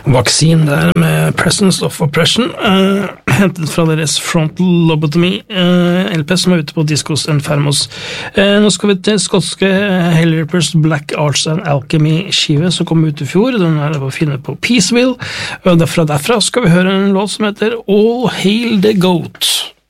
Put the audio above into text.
Vaccine der med Presence of Oppression, hentet fra deres Front Lobotomy LP som ute på Discos Infermos. Nå skal vi til skotske Hellrippers Black Arts and Alchemy-skive som kom ut i fjor. Den å finne på Peaceville, og derfra skal vi høre en låt som heter All Hail the Goat.